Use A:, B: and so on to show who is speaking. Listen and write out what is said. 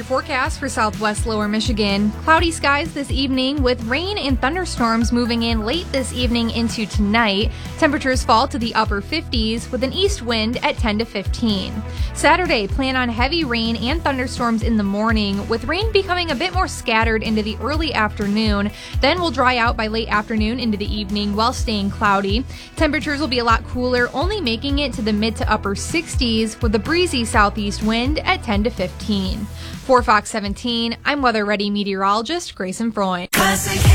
A: Your forecast for southwest lower Michigan. Cloudy skies this evening with rain and thunderstorms moving in late this evening into tonight. Temperatures fall to the upper 50s with an east wind at 10 to 15. Saturday, plan on heavy rain and thunderstorms in the morning, with rain becoming a bit more scattered into the early afternoon. Then will dry out by late afternoon into the evening while staying cloudy. Temperatures will be a lot cooler, only making it to the mid to upper 60s with a breezy southeast wind at 10 to 15. For Fox 17, I'm weather-ready meteorologist Grayson Freund.